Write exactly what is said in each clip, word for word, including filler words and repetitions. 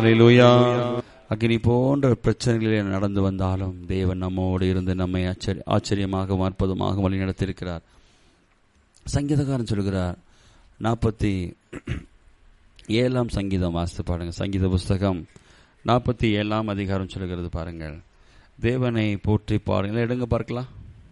ஹல்லேலூயா. அக்னி போன்ற பிரச்சனைகளிலே நடந்து வந்தாலும் தேவன் நம்மோடு இருந்து நம்மை ஆச்சரிய ஆச்சரியமாகவும் அற்புதமாக வழி நடத்தியிருக்கிறார். சங்கீதக்காரன் சொல்கிறார், நாற்பத்தி ஏழாம் சங்கீதம் வாசித்து பாருங்கள். சங்கீத புஸ்தகம் நாற்பத்தி ஏழாம் அதிகாரம் சொல்கிறது பாருங்கள். தேவனை போற்றி பாருங்கள். எடுங்க பார்க்கலாம்.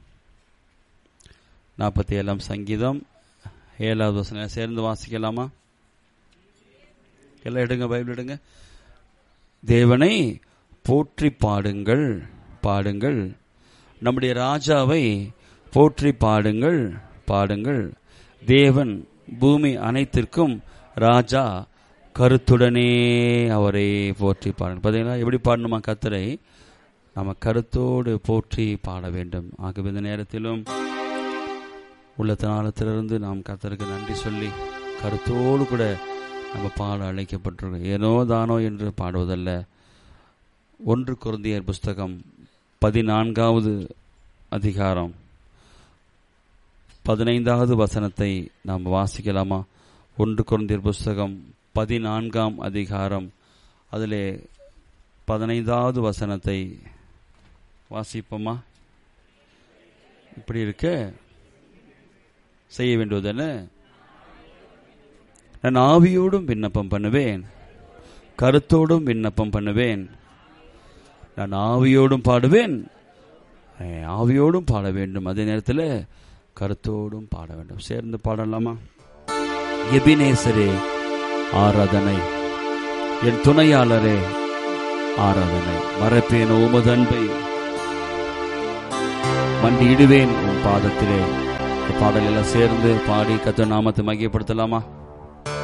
நாற்பத்தி ஏழாம் சங்கீதம் ஏழாவது வசனம் சேர்ந்து வாசிக்கலாமா? எல்லாம் எடுங்க, பைபிள் எடுங்க. தேவனை போற்றி பாடுங்கள், பாடுங்கள். நம்முடைய ராஜாவை போற்றி பாடுங்கள், பாடுங்கள். தேவன் பூமி அனைத்திற்கும் ராஜா, கருத்துடனே அவரை போற்றி பாடுங்கள். பார்த்தீங்களா எப்படி பாடணுமா? கர்த்தரை நம்ம கருத்தோடு போற்றி பாட வேண்டும். ஆகவே இந்த நேரத்திலும் உள்ளத்தினாலத்திலிருந்து நாம் கர்த்தருக்கு நன்றி சொல்லி கருத்தோடு கூட நம்ம பாட அழைக்கப்பட்டிருக்கோம். ஏனோ தானோ என்று பாடுவதல்ல. ஒன்று கொரிந்தியர் புஸ்தகம் பதினான்காவது அதிகாரம் பதினைந்தாவது வசனத்தை நாம் வாசிக்கலாமா? ஒன்று கொரிந்தியர் புஸ்தகம் பதினான்காம் அதிகாரம் அதிலே பதினைந்தாவது வசனத்தை வாசிப்போமா? இப்படி இருக்க செய்ய வேண்டுவதென்ன? நான் ஆவியோடும் விண்ணப்பம் பண்ணுவேன், கருத்தோடும் விண்ணப்பம் பண்ணுவேன். நான் ஆவியோடும் பாடுவேன், ஆவியோடும் பாட வேண்டும், அதே நேரத்தில் கருத்தோடும் பாட வேண்டும். சேர்ந்து பாடலாமா? எபினேசரே ஆராதனை, என் துணையாளரே ஆராதனை. மறப்பேன் உமது அன்பை, மண்டியிடுவேன் உன் பாதத்திலே. பாடல் எல்லாம் சேர்ந்து பாடி கர்த்தர் நாமத்தை மகிமைப்படுத்தலாமா?